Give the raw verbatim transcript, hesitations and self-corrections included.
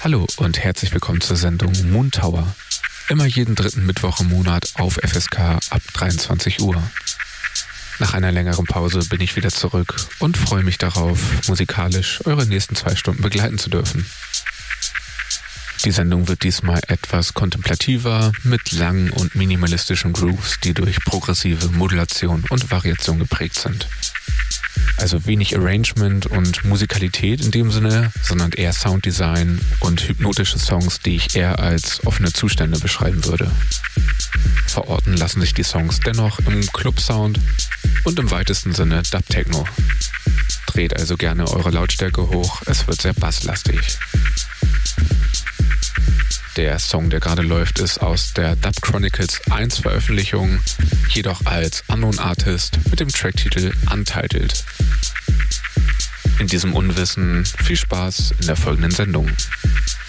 Hallo und herzlich willkommen zur Sendung Moon Tower. Immer jeden dritten Mittwoch im Monat auf F S K ab dreiundzwanzig Uhr. Nach einer längeren Pause bin ich wieder zurück und freue mich darauf, musikalisch eure nächsten zwei Stunden begleiten zu dürfen. Die Sendung wird diesmal etwas kontemplativer, mit langen und minimalistischen Grooves, die durch progressive Modulation und Variation geprägt sind. Also wenig Arrangement und Musikalität in dem Sinne, sondern eher Sounddesign und hypnotische Songs, die ich eher als offene Zustände beschreiben würde. Verorten lassen sich die Songs dennoch im Club-Sound und im weitesten Sinne Dub-Techno. Dreht also gerne eure Lautstärke hoch, es wird sehr basslastig. Der Song, der gerade läuft, ist aus der Dub Chronicles eins Veröffentlichung, jedoch als Unknown Artist mit dem Tracktitel Untitled. In diesem Unwissen viel Spaß in der folgenden Sendung.